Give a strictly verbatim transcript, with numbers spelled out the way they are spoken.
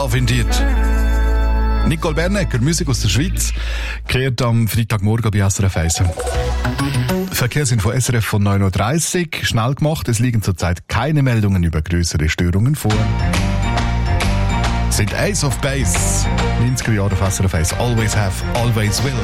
findiert. Nicole Bernecker, Musik aus der Schweiz, kehrt am Freitagmorgen bei S R F eins. Verkehrsinfo S R F von neun Uhr dreißig. Schnell gemacht, es liegen zurzeit keine Meldungen über größere Störungen vor. Sind Ace of Base, neunziger Jahre auf S R F eins. Always have, always will.